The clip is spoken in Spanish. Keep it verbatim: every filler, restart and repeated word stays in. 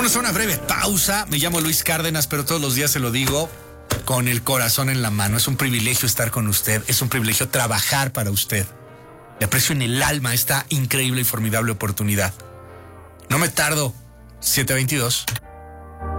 Vámonos a una breve pausa. Me llamo Luis Cárdenas, pero todos los días se lo digo con el corazón en la mano. Es un privilegio estar con usted, es un privilegio trabajar para usted. Le aprecio en el alma esta increíble y formidable oportunidad. No me tardo. siete veintidós.